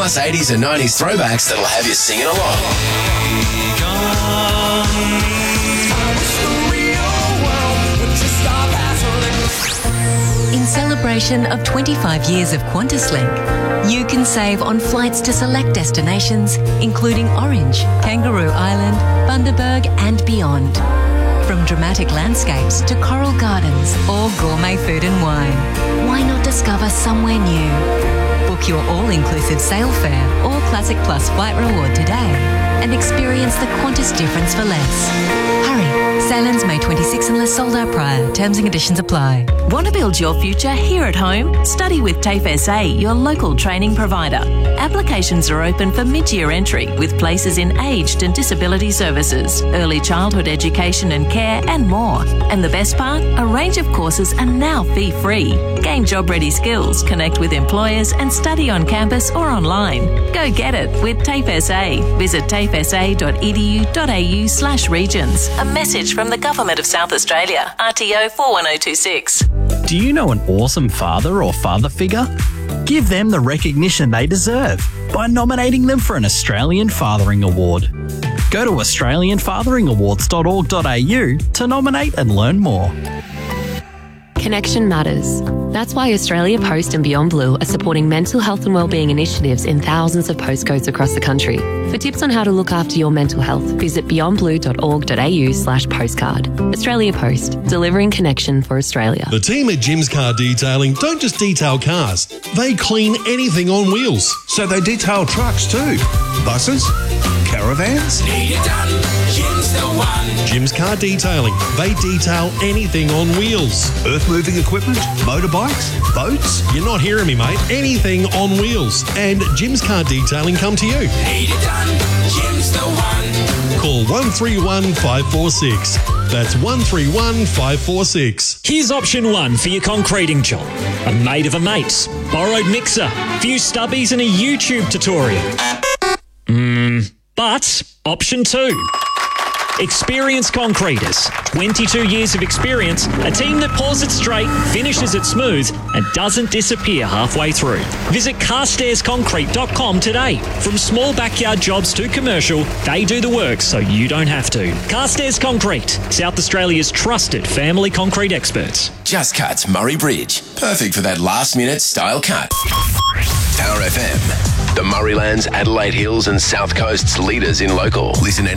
plus 80s and 90s throwbacks that'll have you singing along. In celebration of 25 years of QantasLink, you can save on flights to select destinations, including Orange, Kangaroo Island, Bundaberg and beyond. From dramatic landscapes to coral gardens or gourmet food and wine, why not discover somewhere new? Book your all-inclusive sail fare or Classic Plus flight reward today and experience the Qantas difference for less. Hurry! Sail ends May 26 unless sold out prior. Terms and conditions apply. Want to build your future here at home? Study with TAFE SA, your local training provider. Applications are open for mid-year entry with places in aged and disability services, early childhood education and care and more. And the best part? A range of courses are now fee-free. Gain job-ready skills, connect with employers and study on campus or online. Go get it with TAFE SA. Visit tafesa.edu.au/regions. A message from the Government of South Australia, RTO 41026. Do you know an awesome father or father figure? Give them the recognition they deserve by nominating them for an Australian Fathering Award. Go to australianfatheringawards.org.au to nominate and learn more. Connection matters. That's why Australia Post and Beyond Blue are supporting mental health and wellbeing initiatives in thousands of postcodes across the country. For tips on how to look after your mental health, visit beyondblue.org.au/postcard. Australia Post, delivering connection for Australia. The team at Jim's Car Detailing don't just detail cars, they clean anything on wheels. So they detail trucks too. Buses, caravans. Need it done, Jim's the one. Jim's Car Detailing, they detail anything on wheels. Earth-moving equipment, motorbikes, boats. You're not hearing me, mate. Anything on wheels. And Jim's Car Detailing come to you. Need it done, Jim's the one. Call 131 546. That's 131 546. Here's option one for your concreting job. A mate of a mate's, borrowed mixer, few stubbies and a YouTube tutorial. But option two. Experienced concreters, 22 years of experience, a team that pours it straight, finishes it smooth and doesn't disappear halfway through. Visit carstairsconcrete.com today. From small backyard jobs to commercial, they do the work so you don't have to. Carstairs Concrete, South Australia's trusted family concrete experts. Just Cuts Murray Bridge. Perfect for that last-minute style cut. Power FM. The Murraylands, Adelaide Hills and South Coast's leaders in local. Listen